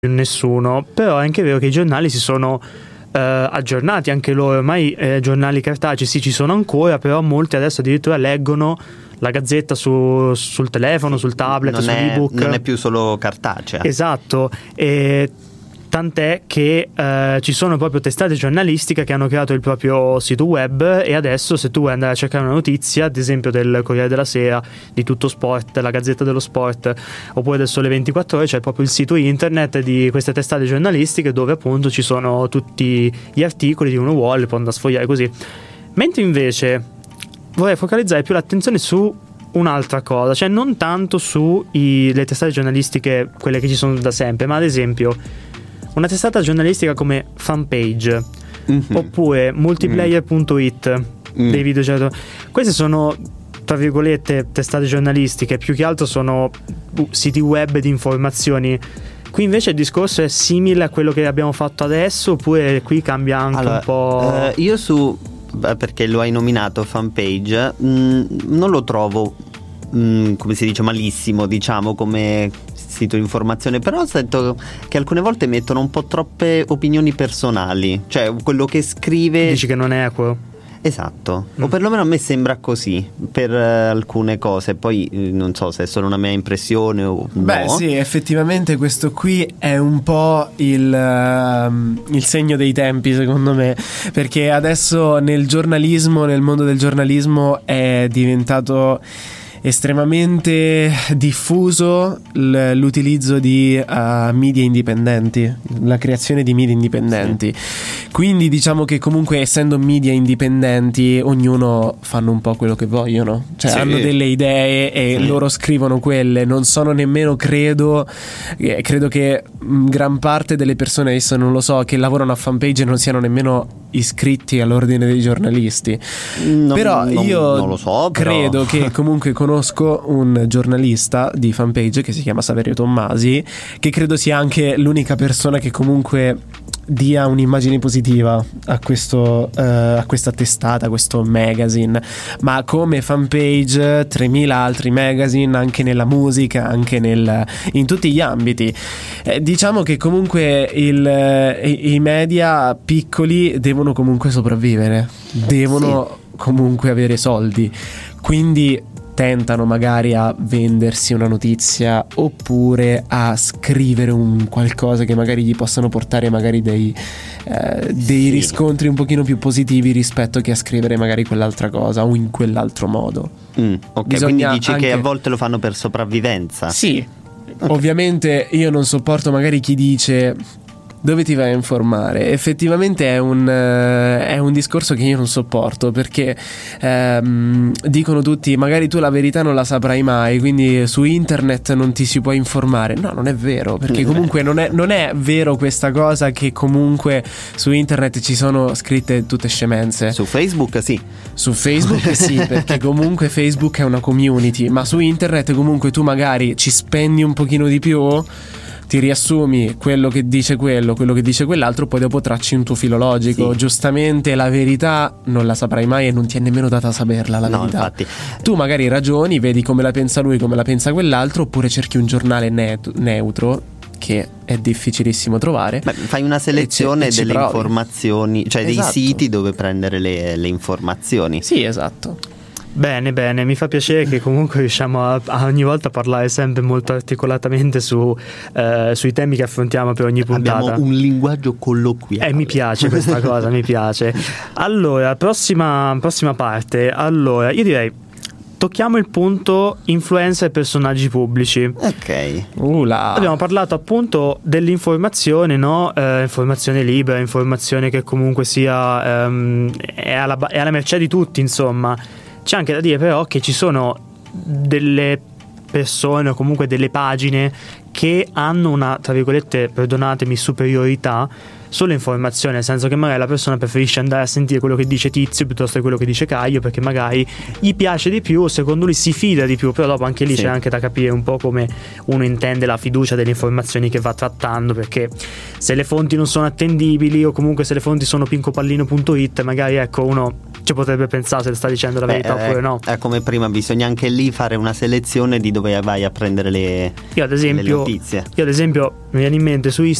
nessuno, però è anche vero che i giornali si sono aggiornati anche loro, ormai giornali cartacei sì ci sono ancora, però molti adesso addirittura leggono la gazzetta sul telefono, sul tablet, sull'ebook. Non è più solo cartacea. Esatto, e tant'è che ci sono proprio testate giornalistiche che hanno creato il proprio sito web, e adesso se tu vuoi andare a cercare una notizia, ad esempio del Corriere della Sera, di Tutto Sport, la Gazzetta dello Sport, oppure del Sole 24 Ore, c'è proprio il sito internet di queste testate giornalistiche dove appunto ci sono tutti gli articoli di uno vuole, può andare a sfogliare così. Mentre invece vorrei focalizzare più l'attenzione su un'altra cosa, cioè non tanto su le testate giornalistiche, quelle che ci sono da sempre, ma ad esempio una testata giornalistica come Fanpage, oppure multiplayer.it, dei video. Queste sono, tra virgolette, testate giornalistiche, più che altro sono siti web di informazioni. Qui invece il discorso è simile a quello che abbiamo fatto adesso, oppure qui cambia anche un po'? Io perché lo hai nominato Fanpage, non lo trovo come si dice malissimo, diciamo, come sito di informazione, però sento che alcune volte mettono un po' troppe opinioni personali, cioè quello che scrive. Dici che non è equo? Esatto, o perlomeno a me sembra così per alcune cose, poi non so se è solo una mia impressione o Beh, no. sì, effettivamente questo qui è un po' il segno dei tempi, secondo me, perché adesso nel mondo del giornalismo è diventato estremamente diffuso l'utilizzo di media indipendenti, la creazione di media indipendenti. Quindi diciamo che comunque, essendo media indipendenti, ognuno fanno un po' quello che vogliono, cioè hanno delle idee e loro scrivono quelle. Non sono nemmeno, credo che gran parte delle persone, adesso non lo so, che lavorano a Fanpage non siano nemmeno iscritti all'ordine dei giornalisti. Però io non lo so, credo che comunque conosco un giornalista di Fanpage che si chiama Saverio Tommasi, che credo sia anche l'unica persona che comunque dia un'immagine positiva a questa testata, a questo magazine. Ma come Fanpage, 3000 altri magazine, anche nella musica, anche in tutti gli ambiti. Diciamo che comunque i media piccoli devono comunque sopravvivere, devono comunque avere soldi, quindi tentano magari a vendersi una notizia, oppure a scrivere un qualcosa che magari gli possano portare magari dei riscontri un pochino più positivi rispetto che a scrivere magari quell'altra cosa o in quell'altro modo. Ok, quindi dici che a volte lo fanno per sopravvivenza. Sì, ovviamente io non sopporto magari chi dice: dove ti vai a informare? Effettivamente è un discorso che io non sopporto, perché dicono tutti: magari tu la verità non la saprai mai, quindi su internet non ti si può informare. No, non è vero, perché comunque non è vero questa cosa, che comunque su internet ci sono scritte tutte scemenze. Su Facebook sì. Su Facebook sì, perché comunque Facebook è una community, ma su internet comunque tu magari ci spendi un pochino di più, ti riassumi quello che dice quello che dice quell'altro, poi dopo tracci un tuo filo logico. Giustamente la verità non la saprai mai e non ti è nemmeno data a saperla, la verità. Infatti. Tu magari ragioni, vedi come la pensa lui, come la pensa quell'altro, oppure cerchi un giornale neutro, che è difficilissimo trovare. Beh, fai una selezione delle informazioni, cioè dei siti dove prendere le informazioni. Sì, esatto. Bene, mi fa piacere che comunque riusciamo a ogni volta parlare sempre molto articolatamente sui temi che affrontiamo per ogni puntata. Abbiamo un linguaggio colloquiale. Mi piace questa cosa, mi piace. Allora, prossima parte. Allora, io direi tocchiamo il punto influencer e personaggi pubblici. Ok. Abbiamo parlato appunto dell'informazione, no? Informazione libera, informazione che comunque sia è alla mercé di tutti, insomma. C'è anche da dire però che ci sono delle persone o comunque delle pagine che hanno una, tra virgolette, perdonatemi, superiorità sulle informazioni, nel senso che magari la persona preferisce andare a sentire quello che dice Tizio piuttosto che quello che dice Caio, perché magari gli piace di più, secondo lui si fida di più. Però dopo anche lì c'è anche da capire un po' come uno intende la fiducia delle informazioni che va trattando, perché se le fonti non sono attendibili, o comunque se le fonti sono pincopallino.it, magari ecco uno ci potrebbe pensare se le sta dicendo la verità oppure no. È come prima, bisogna anche lì fare una selezione di dove vai a prendere le notizie. Io ad esempio mi viene in mente su